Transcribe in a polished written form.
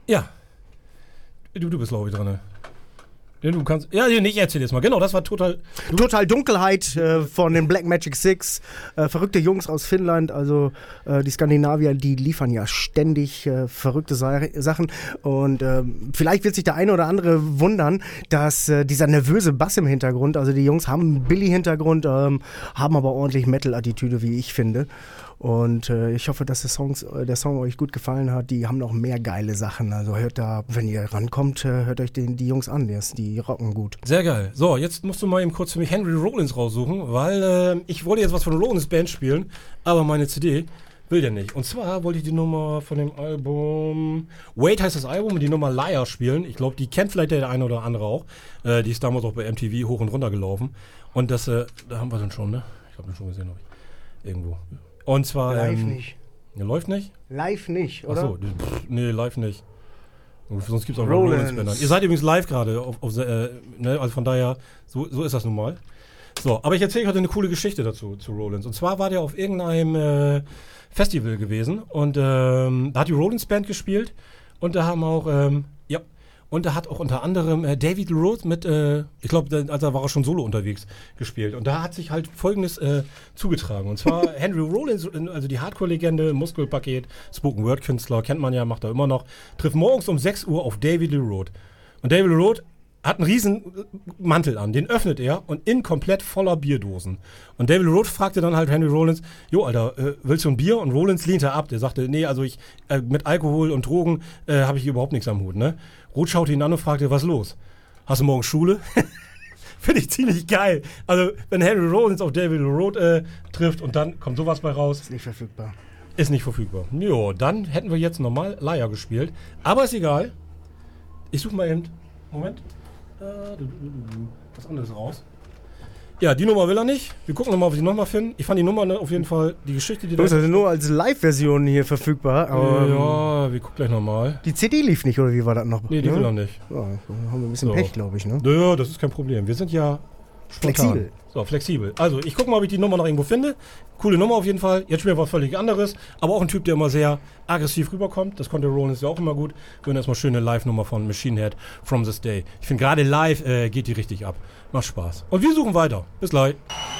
Ja. Du bist, glaube ich, dran, ne? Ja, du kannst. Ja, nee, ich erzähl jetzt mal. Genau, das war total Dunkelheit von den Black Magic Six. Verrückte Jungs aus Finnland. Also die Skandinavier, die liefern ja ständig verrückte Sachen. Und vielleicht wird sich der eine oder andere wundern, dass dieser nervöse Bass im Hintergrund, also die Jungs haben einen Billy-Hintergrund, haben aber ordentlich Metal-Attitüde, wie ich finde. Und ich hoffe, dass der Song euch gut gefallen hat. Die haben noch mehr geile Sachen. Also hört da, wenn ihr rankommt, hört euch die Jungs an. Die rocken gut. Sehr geil. So, jetzt musst du mal eben kurz für mich Henry Rollins raussuchen, weil ich wollte jetzt was von Rollins Band spielen, aber meine CD will der nicht. Und zwar wollte ich die Nummer von dem Album Wait heißt das Album und die Nummer Liar spielen. Ich glaube, die kennt vielleicht der eine oder andere auch. Die ist damals auch bei MTV hoch und runter gelaufen. Und das, da haben wir den schon, ne? Ich habe den schon gesehen, irgendwo. Und zwar. Live nicht. Ja, läuft nicht? Live nicht, oder? Achso, nee, live nicht. Sonst gibt es auch Rollins-Bänder. Ihr seid übrigens live gerade, ne? Also von daher, so ist das nun mal. So, aber ich erzähle euch heute eine coole Geschichte dazu, zu Rollins. Und zwar war der auf irgendeinem Festival gewesen und da hat die Rollins Band gespielt und da haben auch, und da hat auch unter anderem David Lee Roth mit, ich glaube, da war er schon solo unterwegs, gespielt. Und da hat sich halt Folgendes zugetragen. Und zwar Henry Rollins, also die Hardcore-Legende, Muskelpaket, Spoken-Word-Künstler, kennt man ja, macht er immer noch, trifft morgens um 6 Uhr auf David Lee Roth. Und David Lee Roth hat einen riesen Mantel an, den öffnet er und innen komplett voller Bierdosen. Und David Lee Roth fragte dann halt Henry Rollins, jo Alter, willst du ein Bier? Und Rollins lehnte ab, der sagte, nee, also ich, mit Alkohol und Drogen habe ich überhaupt nichts am Hut, ne? Roth schaute ihn an und fragte, was ist los? Hast du morgen Schule? Finde ich ziemlich geil. Also, wenn Henry Rollins auf David Lee Roth trifft und dann kommt sowas bei raus. Ist nicht verfügbar. Ist nicht verfügbar. Jo, dann hätten wir jetzt normal Liar gespielt. Aber ist egal. Ich suche mal eben. Moment. Was anderes raus. Ja, die Nummer will er nicht. Wir gucken nochmal, ob wir die nochmal finden. Ich fand die Nummer auf jeden Fall, die Geschichte, die da ist. Also nur als Live-Version hier verfügbar. Aber ja, wir gucken gleich nochmal. Die CD lief nicht, oder wie war das noch? Nee, die will er nicht. Ja, haben wir ein bisschen Pech, glaube ich, ne? Ja, das ist kein Problem. Wir sind ja spontan. Flexibel. So, flexibel. Also, ich gucke mal, ob ich die Nummer noch irgendwo finde. Coole Nummer auf jeden Fall. Jetzt spielen wir was völlig anderes. Aber auch ein Typ, der immer sehr aggressiv rüberkommt. Das konnte Rollins ja auch immer gut. Wir hören erstmal schöne Live-Nummer von Machine Head, From This Day. Ich finde, gerade live geht die richtig ab. Macht Spaß. Und wir suchen weiter. Bis gleich.